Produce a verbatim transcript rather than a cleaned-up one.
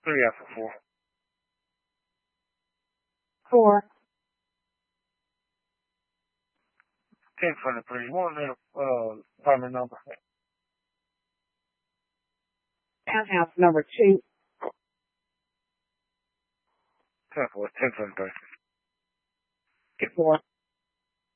Three after four. Four. ten twenty-three. What was that uh, apartment number? Townhouse number two. ten four. ten twenty-three. Four.